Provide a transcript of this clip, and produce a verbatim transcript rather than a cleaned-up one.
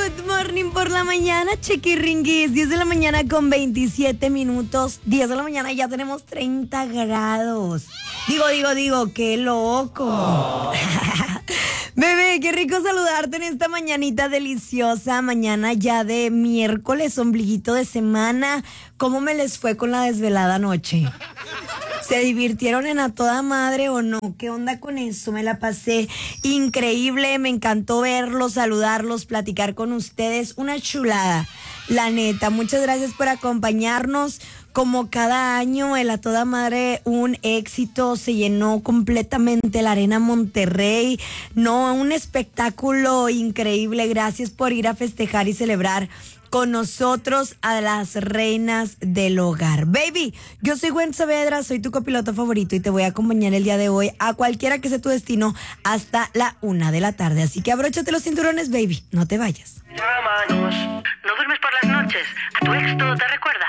Good morning por la mañana, chiquiringuis. diez de la mañana con veintisiete minutos. diez de la mañana y ya tenemos treinta grados. Digo, digo, digo, qué loco. Oh. Bebé, qué rico saludarte en esta mañanita deliciosa. Mañana ya de miércoles, ombliguito de semana. ¿Cómo me les fue con la desvelada noche? ¿Se divirtieron en a toda madre o no? ¿Qué onda con eso? Me la pasé increíble, me encantó verlos, saludarlos, platicar con ustedes. Una chulada, la neta. Muchas gracias por acompañarnos. Como cada año, el a toda madre, un éxito. Se llenó completamente la Arena Monterrey. No, un espectáculo increíble. Gracias por ir a festejar y celebrar con nosotros a las reinas del hogar. Baby, yo soy Gwen Saavedra, soy tu copiloto favorito y te voy a acompañar el día de hoy a cualquiera que sea tu destino hasta la una de la tarde. Así que abróchate los cinturones, baby, no te vayas. ¿No duermes por las noches? ¿A tu ex todo te recuerda?